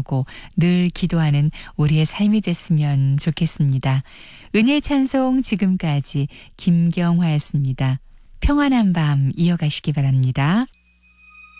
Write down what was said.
기억하고 늘 기도하는 우리의 삶이 됐으면 좋겠습니다. 은혜 찬송 지금까지 김경화였습니다. 평안한 밤 이어가시기 바랍니다.